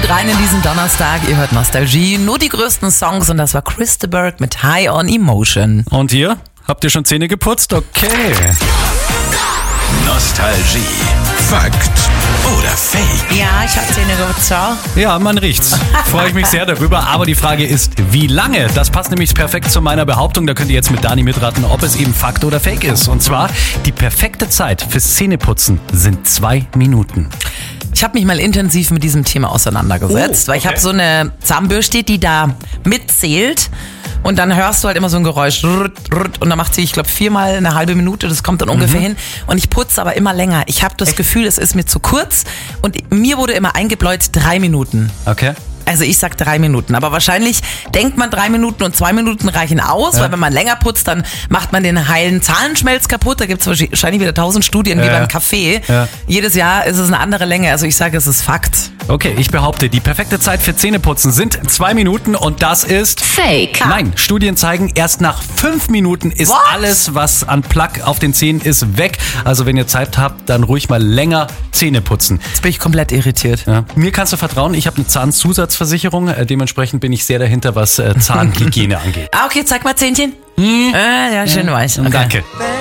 Gut rein in diesen Donnerstag. Ihr hört Nostalgie. Nur die größten Songs und das war Chris de Burgh mit High on Emotion. Und ihr? Habt ihr schon Zähne geputzt? Okay. Nostalgie. Fakt oder Fake? Ja, ich habe Zähne geputzt. Ja, man riecht's. Freue ich mich sehr darüber. Aber die Frage ist, wie lange? Das passt nämlich perfekt zu meiner Behauptung. Da könnt ihr jetzt mit Dani mitraten, ob es eben Fakt oder Fake ist. Und zwar, die perfekte Zeit fürs Zähneputzen sind 2 Minuten. Ich habe mich mal intensiv mit diesem Thema auseinandergesetzt, weil ich habe so eine Zahnbürste, die da mitzählt. Und dann hörst du halt immer so ein Geräusch. Und dann macht sie, ich glaube, 4-mal eine halbe Minute. Das kommt dann ungefähr hin. Und ich putze aber immer länger. Ich habe das Gefühl, es ist mir zu kurz. Und mir wurde immer eingebläut 3 Minuten. Okay. Also ich sag 3 Minuten, aber wahrscheinlich denkt man 3 Minuten und 2 Minuten reichen aus, weil wenn man länger putzt, dann macht man den heilen Zahnschmelz kaputt. Da gibt's wahrscheinlich wieder 1000 Studien wie beim Kaffee. Ja. Jedes Jahr ist es eine andere Länge, also ich sage, es ist Fakt. Okay, ich behaupte, die perfekte Zeit für Zähneputzen sind 2 Minuten und das ist Fake. Nein, Studien zeigen, erst nach 5 Minuten ist alles, was an Plaque auf den Zähnen ist, weg. Also wenn ihr Zeit habt, dann ruhig mal länger Zähne putzen. Jetzt bin ich komplett irritiert. Ja. Mir kannst du vertrauen, ich habe eine Zahnzusatzversicherung, dementsprechend bin ich sehr dahinter, was Zahnhygiene angeht. Ah, okay, zeig mal Zähnchen. Ja, schön weiß. Okay. Danke.